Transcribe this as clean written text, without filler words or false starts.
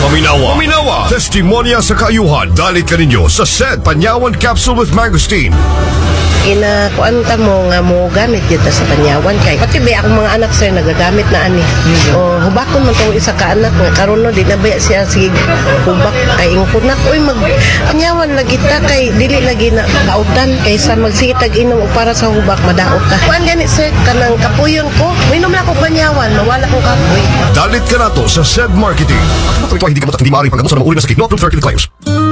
Paminawa. Testimonya sa kaayuhan. Dalit ka ninyo sa SED Panyawan Capsule with Mangosteen. Inakuan ta mo nga mo gamit dito sa Panyawan kay pati ba akong mga anak sir nagagamit na ani. O hubakon man tong isa ka anak nga karon no di na baya siya sige hubak kay ingkod na oy mag Panyawan lagi ta kay dili lagi na kautan kaysa magsitag inom o para sa hubak madaot ta. Kuan gani sir kanang kapuyon ko minom na ko Panyawan mawala ko kapoy. Dalit ka na to sa SED Marketing. At hindi ka hindi maaaring paggamot sa mga uri na sakit. No approved fertility claims.